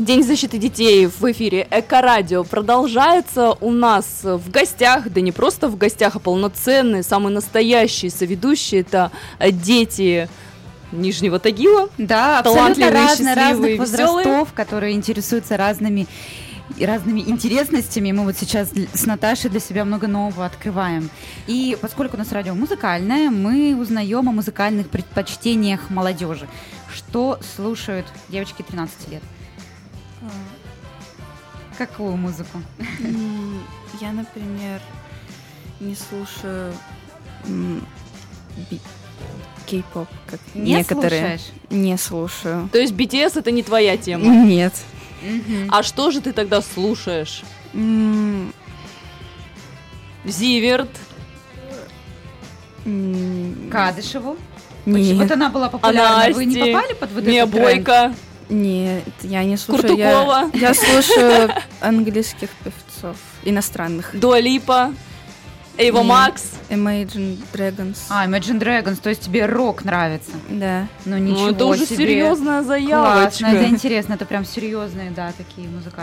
День защиты детей в эфире Эко-радио продолжается. У нас в гостях, да не просто в гостях, а полноценные, самые настоящие соведущие. Это дети Нижнего Тагила. Да, абсолютно разных возрастов, веселые, которые интересуются разными интересностями. Мы вот сейчас с Наташей для себя много нового открываем. И поскольку у нас радио музыкальное, мы узнаем о музыкальных предпочтениях молодежи. Что слушают девочки 13 лет? Какую музыку? Я, например, не слушаю кей-поп, как некоторые. Слушаешь? Не слушаю. То есть BTS это не твоя тема? Нет. А что же ты тогда слушаешь? Зиверт? Кадышеву? Нет. Вот она была популярна. Вы не Насти? попали под вот Мия этот тренд? Бойко? Нет, я не слушаю. Куртукова? Я слушаю английских певцов, иностранных. Дуа Липа? Эйва Макс? Imagine Dragons. Imagine Dragons, то есть тебе рок нравится? Да. Ну ничего Ну это уже себе. серьезная заявочка. Классно, это интересно, это прям серьезные, да, такие музыкальные.